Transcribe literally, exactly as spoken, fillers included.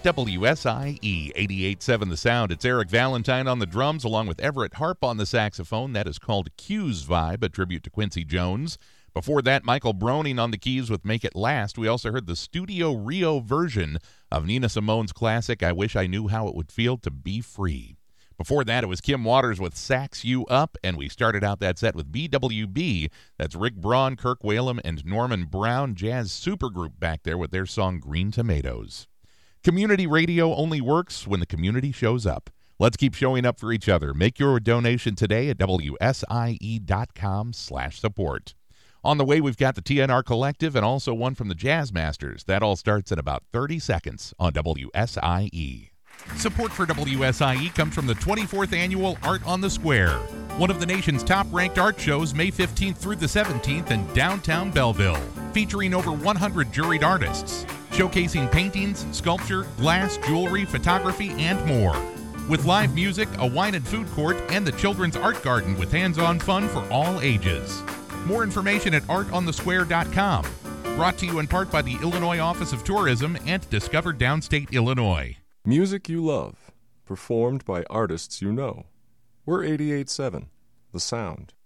W S I E eighty-eight point seven The Sound. It's Eric Valentine on the drums along with Everett Harp on the saxophone. That is called Q's Vibe, a tribute to Quincy Jones. Before that, Michael Broning on the keys with Make It Last. We also heard the Studio Rio version of Nina Simone's classic, I Wish I Knew How It Would Feel to Be Free. Before that, it was Kim Waters with Sax You Up, and we started out that set with B W B. That's Rick Braun, Kirk Whalum, and Norman Brown, jazz supergroup back there with their song Green Tomatoes. Community radio only works when the community shows up. Let's keep showing up for each other. Make your donation today at W S I E dot com slash support. On the way, we've got the T N R Collective and also one from the Jazz Masters. That all starts in about thirty seconds on W S I E. Support for W S I E comes from the twenty-fourth Annual Art on the Square, one of the nation's top-ranked art shows, May fifteenth through the seventeenth in downtown Belleville, featuring over one hundred juried artists, showcasing paintings, sculpture, glass, jewelry, photography, and more. With live music, a wine and food court, and the Children's Art Garden with hands-on fun for all ages. More information at art on the square dot com. Brought to you in part by the Illinois Office of Tourism and Discover Downstate Illinois. Music you love, performed by artists you know. We're eighty-eight point seven, The Sound.